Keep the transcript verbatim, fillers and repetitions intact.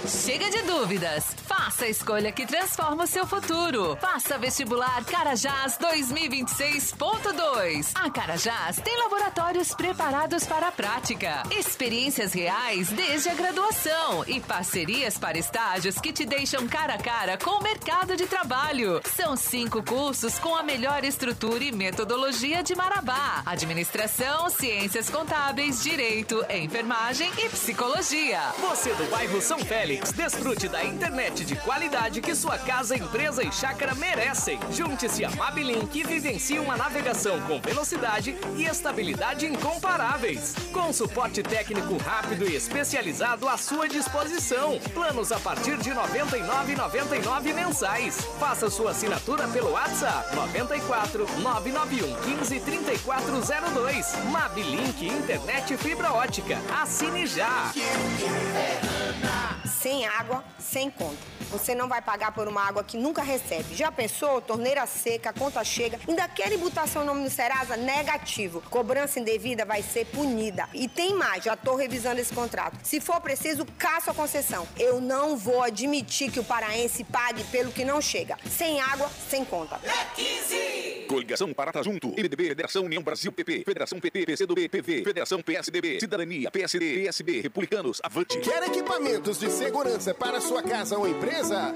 Chega de dúvidas. Faça a escolha que transforma o seu futuro. Faça vestibular Carajás dois mil e vinte e seis ponto dois. A Carajás tem laboratórios preparados para a prática, experiências reais desde a graduação e parcerias para estágios que te deixam cara a cara com o mercado de trabalho. São cinco cursos com a melhor estrutura e metodologia de Marabá: administração, ciências contábeis, direito, enfermagem e psicologia. Você do bairro São Félix, desfrute da internet de qualidade que sua casa, empresa e chácara merecem. Junte-se a Mabilink e vivencie uma navegação com velocidade e estabilidade incomparáveis. Com suporte técnico rápido e especializado à sua disposição. Planos a partir de noventa e nove reais e noventa e nove centavos mensais. Faça sua assinatura pelo WhatsApp nove quatro nove nove um um cinco três quatro zero dois. Mabilink Internet Fibra Ótica. Assine já. Sem água, sem conta. Você não vai pagar por uma água que nunca recebe. Já pensou? Torneira seca, a conta chega. Ainda querem botar seu nome no Serasa? Negativo. Cobrança indevida vai ser punida. E tem mais, já tô revisando esse contrato. Se for preciso, caço a concessão. Eu não vou admitir que o paraense pague pelo que não chega. Sem água, sem conta. É quinze! Coligação Parata Junto. M D B, Federação União Brasil P P. Federação P T, P C do B, P V. Federação P S D B. Cidadania, P S D, P S B. Republicanos, Avante. Quer equipamentos de segurança para sua casa ou empresa?